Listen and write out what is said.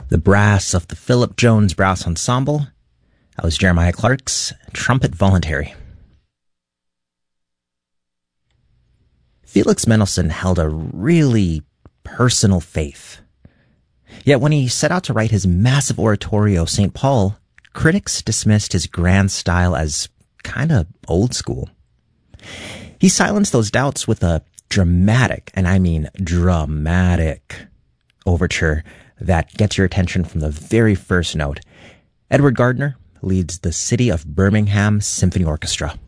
The brass of the Philip Jones Brass Ensemble. That was Jeremiah Clark's Trumpet Voluntary. Felix Mendelssohn held a really personal faith. Yet when he set out to write his massive oratorio, St. Paul, critics dismissed his grand style as kind of old school. He silenced those doubts with a dramatic, and I mean dramatic, overture that gets your attention from the very first note. Edward Gardner leads the City of Birmingham Symphony Orchestra.